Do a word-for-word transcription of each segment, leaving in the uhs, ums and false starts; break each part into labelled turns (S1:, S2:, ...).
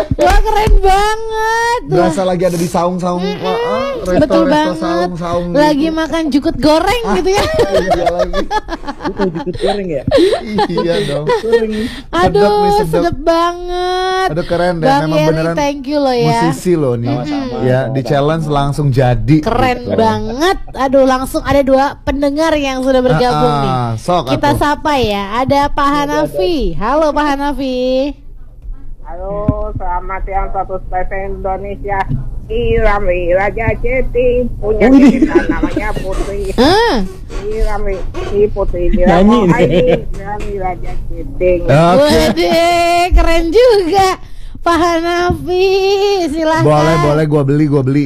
S1: Wah keren banget.
S2: Berasa lagi ada di saung-saung.
S1: Mm-mm.
S2: Wah, ah, resto,
S1: Betul
S2: resto,
S1: banget.
S2: saung-saung
S1: Lagi
S2: gitu.
S1: makan jukut goreng gitu ya.
S2: Iya lagi.
S3: Itu dikit goreng ya.
S2: Iya dong.
S1: Aduh,
S2: nih, sedep.
S1: sedep banget.
S2: Aduh keren deh,
S1: Bang
S2: memang
S1: Yeri,
S2: beneran
S1: thank you loh ya.
S2: musisi loh nih.
S3: Sama-sama.
S2: Ya, di challenge langsung jadi.
S1: Keren
S2: Gitu.
S1: banget. Aduh, langsung ada dua pendengar yang sudah bergabung
S2: Ah, ah,
S1: nih.
S2: sok
S1: Kita
S2: atuh.
S1: sapa ya. Ada Pak Hanafi. Halo Pak Hanafi.
S4: Halo, selamat siang satu spesies Indonesia. Irami Raja Ceti punya
S3: Oh, ini.
S4: cerita namanya Putri.
S1: Ah,
S4: Irami si Putri
S3: Nyanyi
S4: Diramo
S3: nih.
S4: ini Irami Raja Ceti.
S2: Oke.
S1: waduh, keren juga. Pak Hanafi, silahkan.
S2: Boleh, boleh gua beli, gua beli.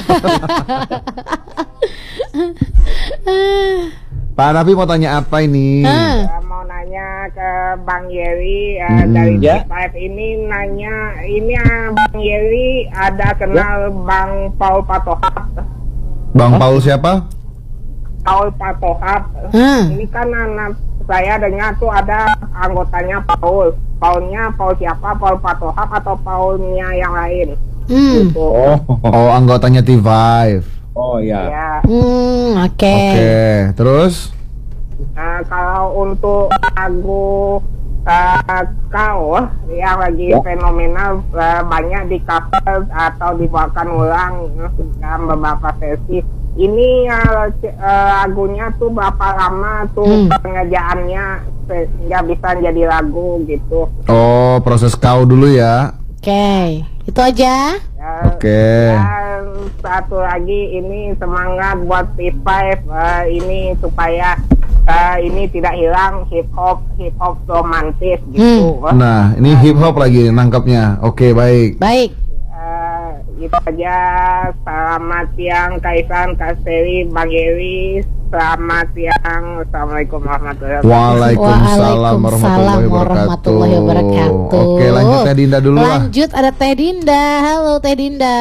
S2: Pak Nafi mau tanya apa ini?
S1: Ah,
S4: Saya mau nanya ke Bang Yeri eh,
S2: Hmm.
S4: dari
S3: Ya.
S4: T five ini nanya ini ah, Bang Yeri ada kenal Bang Paul Patohap.
S2: Bang Paul siapa?
S4: Paul Patohap.
S1: ah.
S4: Ini kan anak saya dengar tuh ada anggotanya Paul. Paulnya Paul siapa? Paul Patohap atau Paulnya yang lain?
S1: Hmm.
S4: Gitu.
S3: Oh,
S2: Oh, anggotanya T lima.
S3: oh ya.
S4: Ya.
S1: Hmm, oke.
S2: Oke, terus?
S4: Nah, kalau untuk lagu uh, kau yang lagi
S3: Ya.
S4: fenomenal uh, banyak di cover atau dibawakan ulang uh, dalam beberapa versi. Ini uh, c- uh, lagunya tuh berapa lama tuh
S1: Hmm.
S4: pengerjaannya sehingga bisa jadi lagu gitu.
S2: Oh, proses kau dulu ya.
S1: Oke, itu aja.
S4: Ya,
S2: Oke.
S4: Dan satu lagi ini semangat buat T lima uh, ini supaya uh, ini tidak hilang hip hop hip hop romantis gitu.
S2: Nah, ini hip hop lagi nangkapnya. Oke, baik.
S1: Baik.
S4: Uh, itu aja. Selamat siang Kaisan, Kasteri, Bang Yeri. Selamat siang. Assalamualaikum warahmatullahi wabarakatuh.
S2: Waalaikumsalam warahmatullahi
S1: warahmatullahi wabarakatuh.
S2: Oke, lanjut Teh Dinda dulu lah.
S1: Lanjut ada Teh Dinda. Halo Teh Dinda.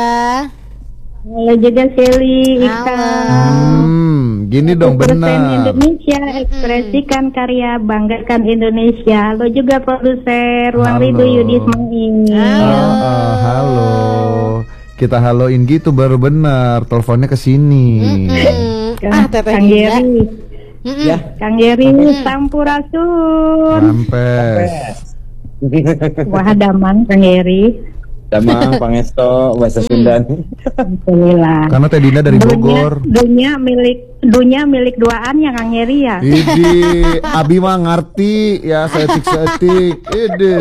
S5: Halo juga Sally, Ika.
S1: Halo.
S2: Hmm, gini dong
S5: Persen
S2: benar.
S5: Indonesia, ekspresikan karya, banggakan Indonesia. Halo juga produser Ruang
S2: Halo.
S5: Ridho Yudi Ismail.
S1: Halo.
S2: Ah, ah, halo. Kita haloin gitu baru benar. Teleponnya ke sini.
S1: Mm-mm. Ah, Teh Teh
S5: Kang
S1: Dinda.
S5: Yeri,
S1: Mm-mm.
S3: Ya.
S5: Kang Yeri, Sampurasun.
S2: Rampes.
S5: Wah, daman Kang Yeri.
S3: Sama Pangesto bahasa Sunda.
S5: Alhamdulillah.
S2: Karena Teh Dinda dari Bogor.
S5: Dunia milik dunia milik duaan ya Kang Yeri ya.
S2: Idi, Abi mah ngerti ya, seetik-seetik. Ide.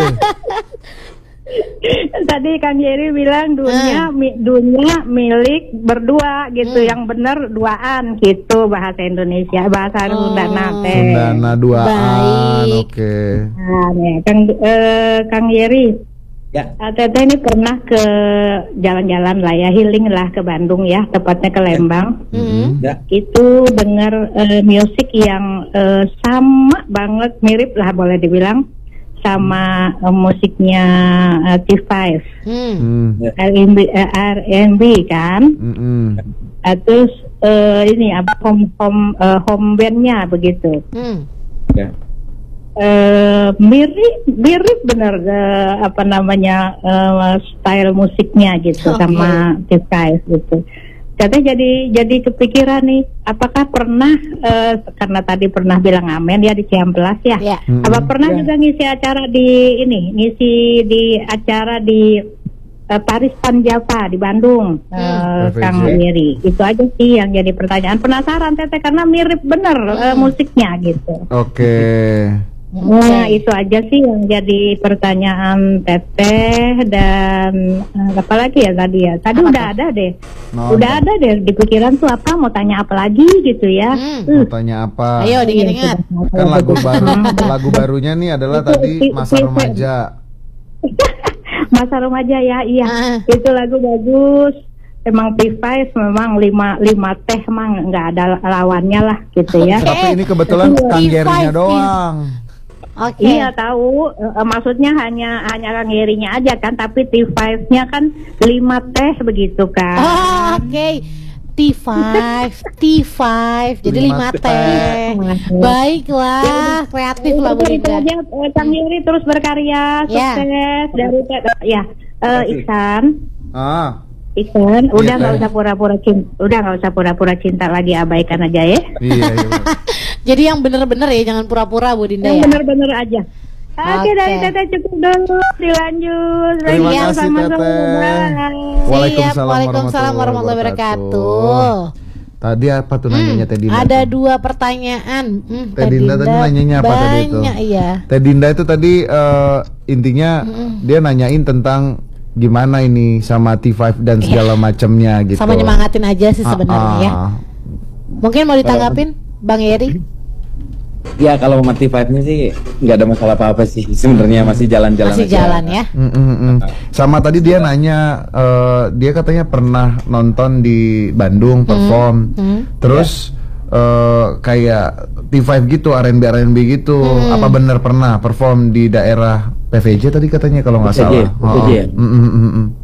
S5: Tadi Kang Yeri bilang dunia mi- dunia milik berdua gitu, yang benar duaan gitu bahasa Indonesia, bahasa Sunda nate.
S2: Sundana duaan.
S1: Baik.
S2: Oke.
S5: Nah, nih, Kang eh, Kang Yeri,
S3: Ya.
S5: ah, Teteh ini pernah ke jalan-jalan lah ya, healing lah ke Bandung ya, tepatnya ke Lembang.
S1: Mm-mm.
S3: Ya.
S5: Itu dengar eh, musik yang eh, sama banget, mirip lah boleh dibilang sama eh, musiknya eh, T lima.
S1: Hmm.
S2: Hmm.
S5: R and B, eh, R and B kan.
S2: Mm-mm.
S5: Ah, terus eh, ini apa home home eh, home bandnya begitu.
S1: Hmm.
S3: Ya.
S5: Eh, mirip mirip bener eh, apa namanya eh, style musiknya gitu
S1: Oke.
S5: sama T lima gitu. Katanya jadi jadi kepikiran nih, apakah pernah eh, karena tadi pernah bilang amen ya di Ciamplas ya.
S1: Ya.
S2: Mm-mm.
S5: Apa pernah juga ngisi acara di ini, ngisi di acara di eh, Paris Panjava di Bandung, eh,
S2: P V J.
S5: Kang Yeri. Itu aja sih yang jadi pertanyaan. Penasaran Teteh karena mirip bener eh, musiknya gitu.
S2: Oke.
S5: Nah, itu aja sih yang jadi pertanyaan Teteh dan eh, apa lagi ya tadi ya. Tadi
S1: Apa
S5: udah
S1: tuh?
S5: ada deh.
S2: No,
S5: udah ada deh di pikiran tuh apa mau tanya apa lagi gitu ya.
S1: Hmm.
S2: Mau tanya apa?
S1: Ayo diingat-ingat.
S2: Kan lagu baru, lagu barunya nih adalah
S5: Itu-
S2: tadi
S5: itu-
S2: Masa
S5: itu-
S2: Remaja.
S5: Masa remaja ya, iya.
S1: Ah.
S5: Itu lagu bagus. Emang T lima memang lima lima teh emang nggak ada lawannya lah gitu ya.
S2: Tapi ini kebetulan
S1: T
S2: Kang
S1: lima.
S2: Gerinya doang.
S1: Oke.
S5: Iya tahu, eh, maksudnya hanya hanya Kang Yerinya aja kan, tapi T lima-nya kan lima teh begitu kan.
S1: Oh, oke. T lima, T lima, jadi
S2: Lima
S1: lima
S2: teh.
S1: teh. Baiklah, kreatif lah Bu
S5: Itu
S1: Dinda.
S5: aja, eh, Kang Yeri terus berkarya,
S1: Ya.
S5: sukses dari Teteh. Ya, Eh, Iksan,
S2: Ah,
S5: Iksan,
S2: Iya,
S5: udah nggak
S2: Teh.
S5: usah pura-pura cinta, udah nggak usah pura-pura cinta lagi, abaikan aja ya.
S2: iya iya. Bang.
S1: Jadi yang bener-bener ya, jangan pura-pura Bu Dinda
S5: Yang
S1: ya.
S5: bener-bener aja. Oke,
S1: Oke.
S5: dari Teteh cukup dulu, dilanjut.
S2: Terima
S5: Lagi
S2: kasih,
S5: sama-sama.
S2: Teteh.
S5: Bye.
S2: Waalaikumsalam
S1: Siap, Waalaikumsalam warahmatullahi wabarakatuh.
S2: Tadi apa tuh nanyanya Teh Dinda?
S1: Ada
S2: tuh?
S1: dua pertanyaan. Hmm,
S2: Teh Dinda tadi nanyanya apa tadi itu?
S1: Banyak iya.
S2: Teh Dinda itu tadi eh, intinya dia nanyain tentang gimana ini sama T lima dan segala macamnya gitu.
S1: Sama nyemangatin aja sih sebenarnya ya.
S2: Ah, ah.
S1: Mungkin mau ditanggapin Bang Yeri?
S3: Ya kalau sama T lima-nya sih nggak ada masalah apa-apa sih. Sebenarnya masih jalan-jalan
S1: Masih
S3: aja.
S1: jalan ya.
S2: Mm, mm, mm. Sama tadi dia nanya, eh, dia katanya pernah nonton di Bandung perform,
S1: hmm.
S2: terus eh, kayak T lima gitu, R and B R and B gitu.
S1: Hmm.
S2: Apa benar pernah perform di daerah P V J tadi katanya kalau nggak
S3: P V J,
S2: salah?
S3: P V J.
S2: Oh, mm, mm, mm, mm.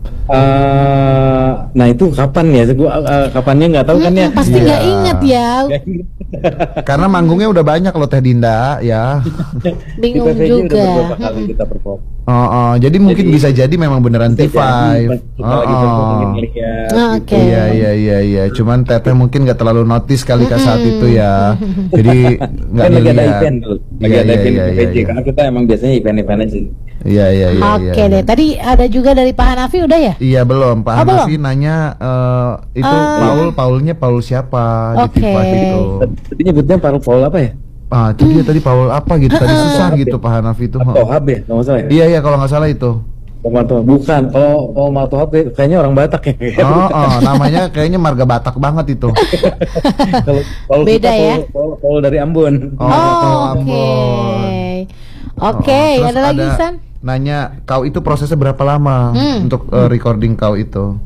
S3: Eh, nah itu kapan ya? Gua eh, kapannya nggak tahu kan ya.
S1: Hmm, pasti nggak
S2: Iya.
S1: inget ya.
S2: Karena manggungnya udah banyak loh Teh Dinda ya.
S1: Bingung
S3: Di P V J udah
S1: juga.
S3: beberapa kali kita perform.
S2: Oh, oh, jadi mungkin
S3: Jadi-
S2: bisa jadi memang beneran T
S3: Bisa jadi,
S2: lima.
S3: pas kita
S2: Oh,
S3: lagi perform
S2: oh.
S3: ngeliat
S1: Ah,
S3: gitu.
S1: oke.
S2: Iya iya iya iya. Cuman Teteh mungkin nggak terlalu notice kali ke saat itu ya. Jadi nggak
S3: Kan lagi ada
S2: dilihat.
S3: event dulu, lagi
S2: Iya,
S3: ada
S2: iya,
S3: event
S2: iya,
S3: di P V J
S2: iya,
S3: karena kita emang biasanya event-event aja.
S2: Iya iya iya.
S1: Oke
S2: iya,
S1: deh.
S2: iya.
S1: Tadi ada juga dari Pak Hanafi udah ya?
S2: Iya belum. Pak
S1: Oh, belum?
S2: Hanafi nanya eh, itu
S1: Eh.
S2: Paul Paulnya Paul siapa di
S1: Oke.
S2: T lima itu.
S3: Tadi nyebutnya Paul Paul apa ya?
S2: Ah itu dia tadi Paul apa gitu. Tadi susah gitu Pak Hanafi itu.
S3: Atau Hab ya? Nggak masalah ya?
S2: Iya iya kalau nggak salah itu.
S3: Paul Matohab. Bukan. Kalau Paul Matohab kayaknya orang Batak ya.
S2: Oh, oh namanya kayaknya marga Batak banget itu.
S3: Kalau Paul
S1: Beda
S3: kita,
S1: ya?
S3: Paul, Paul, Paul dari Ambon.
S2: Oh,
S1: Oh,
S2: Paul
S1: oke.
S2: Ambon.
S1: Oke,
S2: Oh, terus
S1: ada lagi San?
S2: Nanya kau itu prosesnya berapa lama
S1: Hmm.
S2: untuk eh, recording kau itu?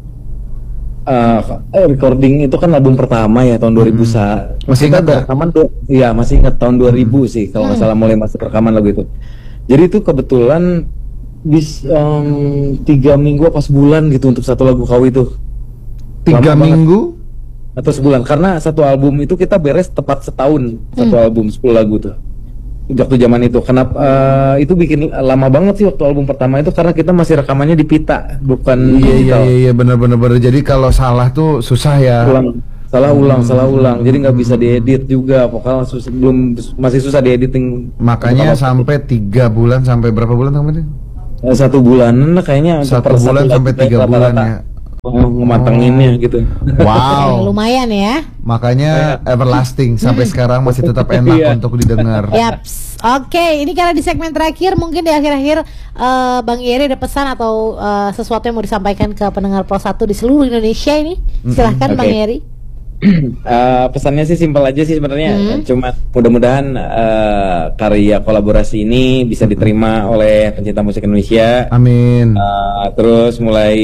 S3: Eh, eh, recording itu kan album pertama ya tahun dua ribu sa.
S2: Masih
S3: Kita
S2: ingat
S3: udah
S2: nggak?
S3: rekaman tuh. Iya, masih ingat tahun dua ribu sih kalau nggak salah mulai masuk rekaman lagu itu. Jadi itu kebetulan bis em, tiga minggu apa sebulan gitu untuk satu lagu kau itu.
S2: Tiga
S3: Lama banget.
S2: minggu?
S3: Atau sebulan karena satu album itu kita beres tepat setahun satu album sepuluh lagu tuh waktu zaman itu. Kenapa eh, itu bikin lama banget sih waktu album pertama itu karena kita masih rekamannya di pita bukan
S2: Iya iya
S3: digital.
S2: iya, iya benar benar benar. Jadi kalau salah tuh susah ya.
S3: Ulang salah ulang salah ulang jadi nggak bisa diedit juga vokal sus- belum masih susah diediting.
S2: Makanya
S3: Vokal-
S2: sampai tiga bulan sampai berapa bulan kemarin?
S3: eh, satu bulanan lah kayaknya untuk
S2: Satu
S3: per
S2: bulan
S3: lagu
S2: sampai
S3: kayak
S2: tiga bulan
S3: rata-rata.
S2: ya.
S3: Oh, ngemantenginnya gitu.
S1: Eh,
S2: Wow.
S1: lumayan ya.
S2: Makanya everlasting sampai sekarang masih tetap enak
S3: Iya.
S2: untuk didengar.
S1: Yaps. Oke, ini karena di segmen terakhir mungkin di akhir-akhir eh, Bang Yeri ada pesan atau eh, sesuatu yang mau disampaikan ke pendengar Pro satu di seluruh Indonesia ini. Silahkan
S3: Oke.
S1: Bang Yeri.
S3: Eh, pesannya sih simpel aja sih sebenarnya.
S1: Hmm.
S3: Cuma mudah-mudahan eh, karya kolaborasi ini bisa diterima oleh pencinta musik Indonesia.
S2: Amin.
S3: Eh, terus mulai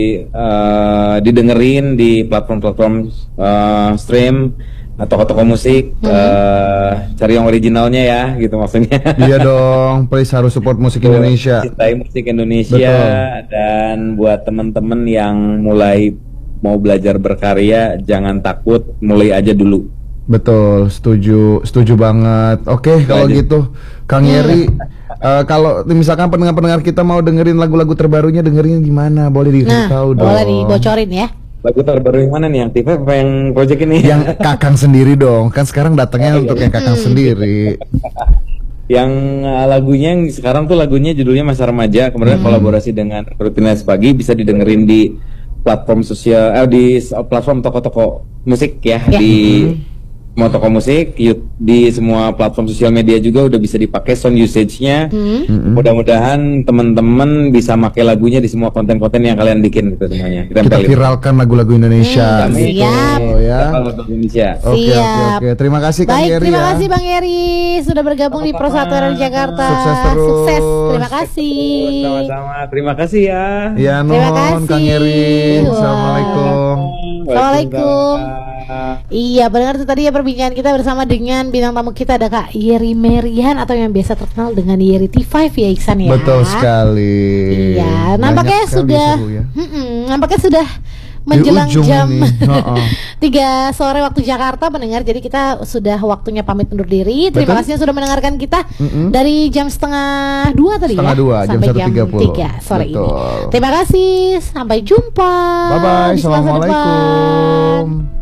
S3: eh, didengerin di platform-platform eh, stream atau toko-toko musik. eh, cari yang originalnya ya, gitu maksudnya.
S2: Iya dong, please harus support musik Indonesia.
S3: Cintai musik Indonesia.
S2: Betul.
S3: Dan buat teman-teman yang mulai mau belajar berkarya, jangan takut, mulai aja dulu.
S2: Betul, setuju, setuju banget. Oke, kalau
S3: aja.
S2: gitu, Kang Yeri, eh, kalau misalkan pendengar-pendengar kita mau dengerin lagu-lagu terbarunya, dengerin gimana? Boleh
S1: Nah,
S2: dikasih tahu dong.
S1: boleh dibocorin ya.
S3: Lagu terbaru yang mana nih? Yang T V apa yang project ini?
S2: Yang Kakang sendiri dong, kan sekarang datangnya
S3: Oh, iya,
S2: untuk
S3: iya.
S2: yang Kakang sendiri.
S3: Yang uh, lagunya yang sekarang tuh lagunya judulnya Masa Remaja, kemudian kolaborasi dengan Rutinitas Pagi, bisa didengerin di platform sosial, eh, di s- platform toko-toko musik ya,
S1: Ya.
S3: di semua toko musik, yu- di semua platform sosial media juga udah bisa dipakai sound usage-nya.
S1: Hmm.
S3: Mudah-mudahan teman-teman bisa pakai lagunya di semua konten-konten yang kalian bikin gitu semuanya.
S2: Kita
S3: tempelin.
S2: viralkan lagu-lagu Indonesia.
S1: Hmm,
S2: gitu,
S1: siap.
S2: ya.
S3: Lagu Indonesia.
S2: Oke oke
S1: Siap.
S2: oke. Terima kasih Kang
S1: Baik,
S2: Yeri
S1: terima
S2: ya.
S1: kasih Bang Yeri sudah bergabung di Pro satu R Jakarta.
S2: Sukses terus.
S1: Sukses. Terima kasih.
S3: Sama-sama. Terima kasih ya.
S2: Ya
S1: Terima
S2: nuhun
S1: kasih.
S2: Kang Yeri.
S1: Wah.
S2: Assalamualaikum.
S1: Assalamualaikum. Iya, benar itu tadi ya perbincangan kita bersama dengan bintang tamu kita ada Kak Yeri Merian atau yang biasa terkenal dengan Yeri T lima ya Iksan ya.
S2: Betul sekali.
S1: Iya,
S2: Banyak
S1: nampaknya
S2: sekali
S1: sudah
S2: seru ya.
S1: Mm-mm, nampaknya sudah menjelang
S2: ujung
S1: jam
S2: ini. Ha-ha.
S1: tiga sore waktu Jakarta pendengar. Jadi kita sudah waktunya pamit undur diri. Terima
S2: Betul.
S1: kasih yang sudah mendengarkan kita
S2: Mm-mm.
S1: dari jam setengah dua tadi
S2: Setengah
S1: ya
S2: dua, jam
S1: sampai
S2: satu
S1: jam
S2: tiga puluh.
S1: tiga sore
S2: Betul.
S1: ini. Terima kasih, sampai jumpa.
S2: Bye bye.
S1: di Selasa depan.
S2: Assalamualaikum.